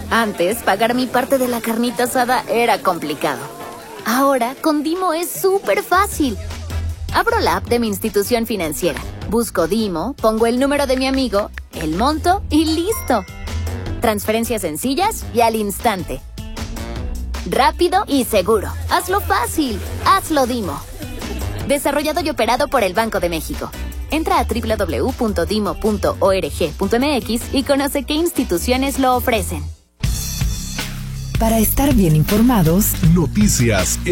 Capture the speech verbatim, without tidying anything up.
Antes, pagar mi parte de la carnita asada era complicado. Ahora, con Dimo es súper fácil. Abro la app de mi institución financiera, busco Dimo, pongo el número de mi amigo, el monto y listo. Transferencias sencillas y al instante. Rápido y seguro. Hazlo fácil. Hazlo Dimo. Desarrollado y operado por el Banco de México. Entra a doble u doble u doble u punto dimo punto org punto m x y conoce qué instituciones lo ofrecen. Para estar bien informados, Noticias